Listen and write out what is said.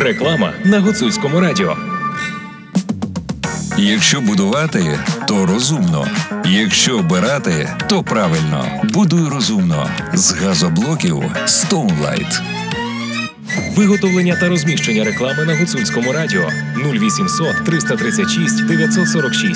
Реклама на Гуцульському радіо. Якщо будувати, то розумно. Якщо обирати, то правильно. Будуй розумно. З газоблоків Stoneline. Виготовлення та розміщення реклами на Гуцульському радіо 0800 336 946.